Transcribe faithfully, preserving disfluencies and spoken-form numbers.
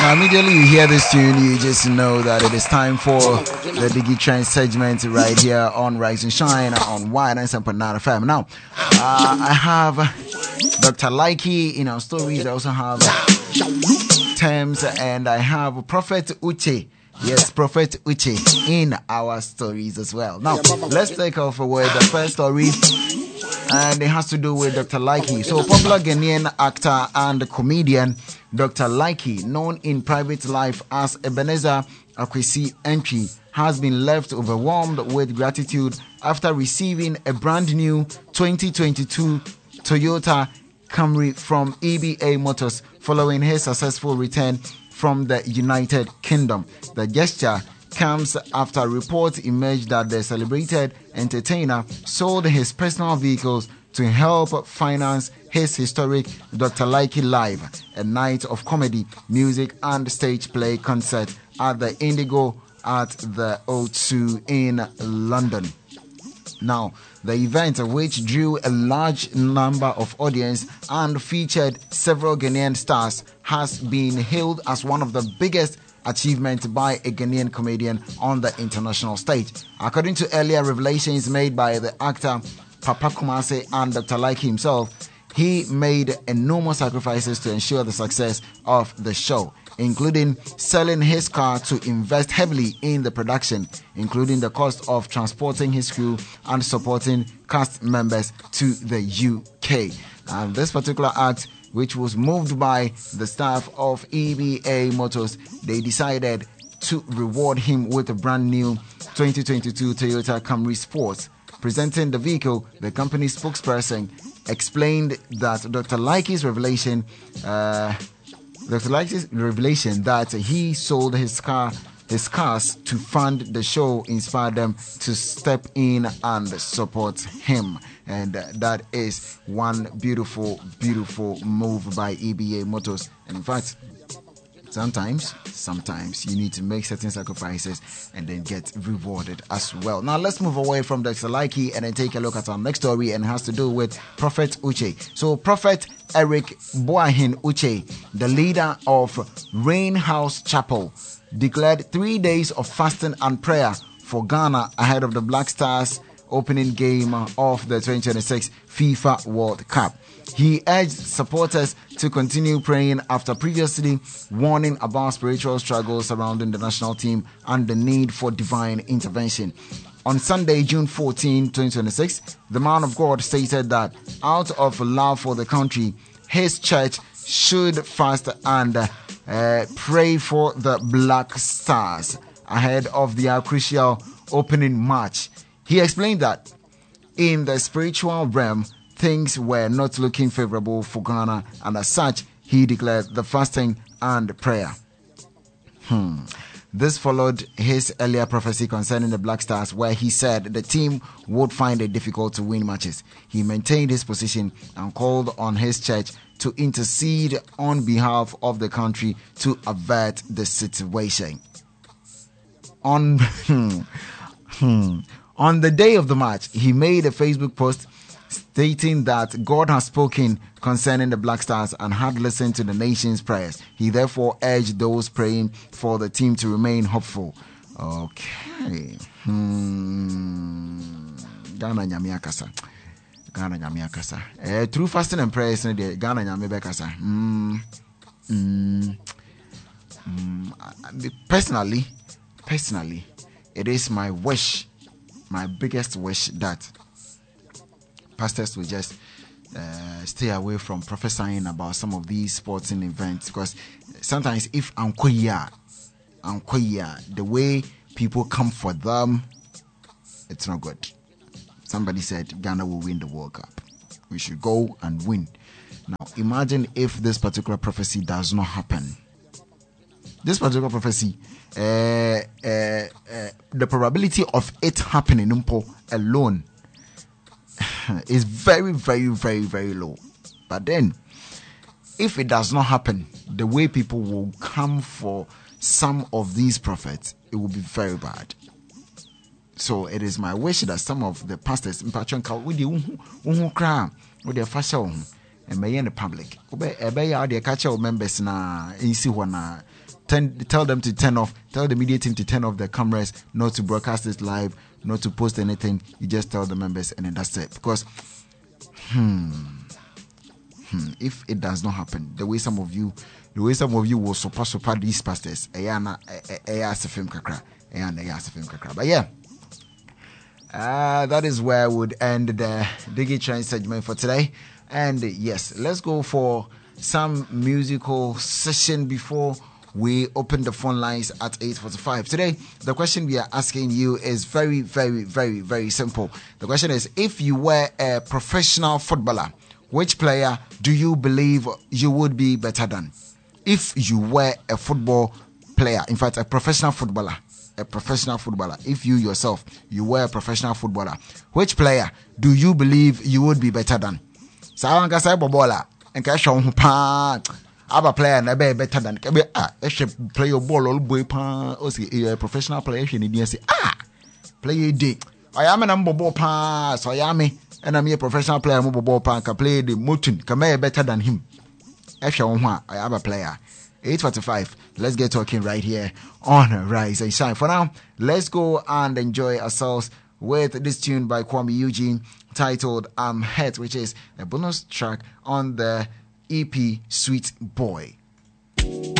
immediately you hear this tune, you just know that it is time for the Digi Trend segment right here on Rise and Shine on Y ninety-seven point nine F M. Now, uh, I have Doctor Likey in our stories. I also have Thames, and I have Prophet Uche. Yes, Prophet Uche in our stories as well. Now, let's take off with the first story, and it has to do with Doctor Likey. So, popular Ghanaian actor and comedian Doctor Likey, known in private life as Ebenezer Akwesi Entry, has been left overwhelmed with gratitude after receiving a brand new twenty twenty-two Toyota Camry from E B A Motors following his successful return from the United Kingdom. The gesture comes after reports emerged that the celebrated entertainer sold his personal vehicles to help finance his historic Doctor Likey Live, a night of comedy, music, and stage play concert at the Indigo at the O two in London. Now, the event, which drew a large number of audience and featured several Ghanaian stars, has been hailed as one of the biggest achievements by a Ghanaian comedian on the international stage. According to earlier revelations made by the actor Papa Kumase and Doctor Likey himself, he made enormous sacrifices to ensure the success of the show, including selling his car to invest heavily in the production, including the cost of transporting his crew and supporting cast members to the U K. And this particular act, which was moved by the staff of E B A Motors, they decided to reward him with a brand new twenty twenty-two Toyota Camry Sports. Presenting the vehicle, the company spokesperson explained that Doctor Likey's revelation uh, Doctor Likey's revelation that he sold his car, his cars to fund the show inspired them to step in and support him. And uh, that is one beautiful, beautiful move by E B A Motors. And in fact, sometimes, sometimes you need to make certain sacrifices and then get rewarded as well. Now, let's move away from Doctor Likey and then take a look at our next story, and it has to do with Prophet Uche. So, Prophet Eric Boahin Uche, the leader of Rain House Chapel, declared three days of fasting and prayer for Ghana ahead of the Black Stars opening game of the twenty twenty-six FIFA World Cup. He urged supporters to continue praying after previously warning about spiritual struggles surrounding the national team and the need for divine intervention. On Sunday, June fourteenth, twenty twenty-six, the man of God stated that out of love for the country, his church should fast and uh, pray for the Black Stars ahead of their crucial opening match. He explained that in the spiritual realm, things were not looking favorable for Ghana, and as such, he declared the fasting and prayer. Hmm. This followed his earlier prophecy concerning the Black Stars, where he said the team would find it difficult to win matches. He maintained his position and called on his church to intercede on behalf of the country to avert the situation. On, hmm, hmm. On the day of the match, he made a Facebook post stating that God has spoken concerning the Black Stars and had listened to the nation's prayers. He therefore urged those praying for the team to remain hopeful. Okay. Hmm. Ghana nyame akasa. Ghana nyame akasa. Eh, through fasting and prayers, Ghana nyame bekasa. Hmm. Hmm. Hmm. Personally, personally, it is my wish, my biggest wish, that pastors will just uh, stay away from prophesying about some of these sporting events, because sometimes if I'm queer, I'm queer, the way people come for them, it's not good. Somebody said Ghana will win the World Cup. We should go and win. Now, imagine if this particular prophecy does not happen. This particular prophecy, uh, uh, uh, the probability of it happening alone is very, very, very, very low. But then, if it does not happen, the way people will come for some of these prophets, it will be very bad. So it is my wish that some of the pastors in Patron call with you with their fashion and may in the public obey a catch members na in see one Ten, tell them to turn off. Tell the media team to turn off the cameras, not to broadcast this live, not to post anything. You just tell the members, and then that's it. Because, hmm, hmm, if it does not happen, the way some of you, the way some of you will support support these pastors, ayana, ayasa film kakra, ayana ayasa film kakra. But yeah, uh, that is where I would end the Diggy Train segment for today. And yes, let's go for some musical session before we open the phone lines at eight forty-five. Today, the question we are asking you is very, very, very, very simple. The question is, if you were a professional footballer, which player do you believe you would be better than? If you were a football player, in fact, a professional footballer, a professional footballer, if you yourself, you were a professional footballer, which player do you believe you would be better than? Sawanga say bobola, enka show ho pa. Aba player na be better than be ah e play your ball all boy pa o say a professional player she need say ah play day I am na bobo pa so ya me and I'm a professional player mo bobo pa can play the mutun can be better than him e hwe ho I am a player. Eight forty-five. Let's get talking right here on Rise and Shine. For now, let's go and enjoy ourselves with this tune by Kwame Eugene titled I'm Hurt, which is a bonus track on the E P Sweet Boy.